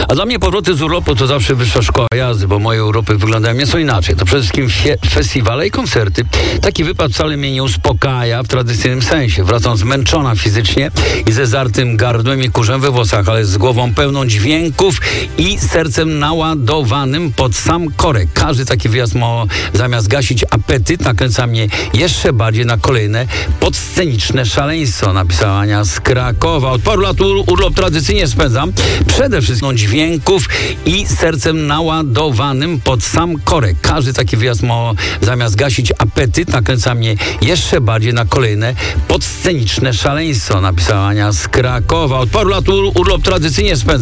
A dla mnie powroty z urlopu to zawsze wyższa szkoła jazdy, bo moje urlopy wyglądają nieco inaczej. To przede wszystkim festiwale i koncerty. Taki wypad wcale mnie nie uspokaja w tradycyjnym sensie. Wracam zmęczona fizycznie i ze zartym gardłem i kurzem we włosach, ale z głową pełną dźwięków i sercem naładowanym pod sam korek. Każdy taki wyjazd ma zamiast gasić apetyt, nakręca mnie jeszcze bardziej na kolejne podsceniczne szaleństwo, napisała Ania z Krakowa. Od paru lat urlop tradycyjnie spędzam przede wszystkim dźwięków i sercem naładowanym pod sam korek. Każdy taki wyjazd ma zamiast gasić apetyt, nakręca mnie jeszcze bardziej na kolejne podsceniczne szaleństwo, napisała Ania z Krakowa. Od paru lat urlop tradycyjnie spędzam